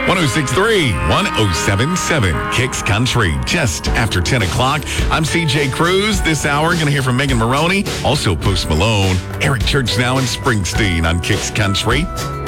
106.3, 107.7, Kicks Country, just after 10 o'clock. I'm CJ Cruz. This hour, going to hear from Megan Maroney, also Post Malone, Eric Church now, and Springsteen on Kicks Country.